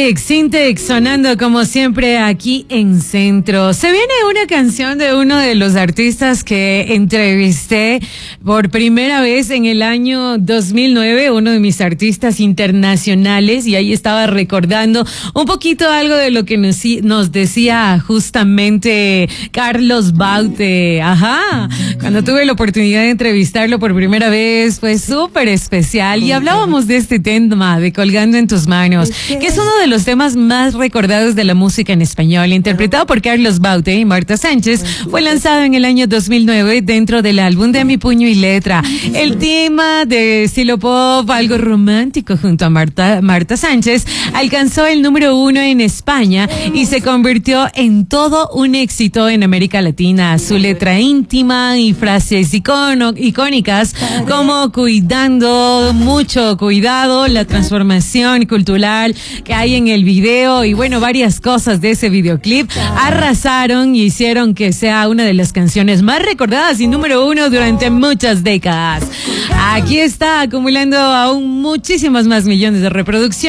Sintex sonando como siempre aquí en Centro. Se viene una canción de uno de los artistas que entrevisté por primera vez en el año 2009, uno de mis artistas internacionales, y ahí estaba recordando un poquito algo de lo que nos decía justamente Carlos Baute. Ajá, cuando tuve la oportunidad de entrevistarlo por primera vez fue súper especial y hablábamos de este tema de Colgando en tus manos, que es uno de los temas más recordados de la música en español, interpretado por Carlos Baute y Marta Sánchez. Fue lanzado en el año 2009 dentro del álbum de Mi Puño y Letra. El tema de estilo pop, algo romántico junto a Marta Sánchez, alcanzó el número 1 en España y se convirtió en todo un éxito en América Latina. Su letra íntima y frases icónicas como cuidando, mucho cuidado, la transformación cultural que hay en el video y bueno, varias cosas de ese videoclip arrasaron y hicieron que sea una de las canciones más recordadas y número 1 durante muchas décadas. Aquí está acumulando aún muchísimos más millones de reproducciones.